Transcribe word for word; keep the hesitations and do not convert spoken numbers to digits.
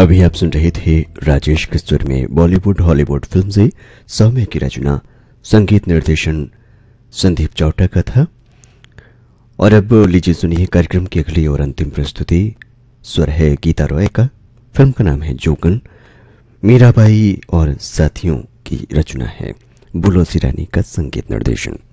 अभी आप सुन रहे थे राजेश के स्वर में बॉलीवुड हॉलीवुड फिल्म से सौम्य की रचना, संगीत निर्देशन संदीप चौटा का था। और अब लीजिए सुनिए कार्यक्रम की अगली और अंतिम प्रस्तुति। स्वर है गीता रॉय का, फिल्म का नाम है जोगन, मीराबाई और साथियों की रचना है बुलोसी रानी का संगीत निर्देशन।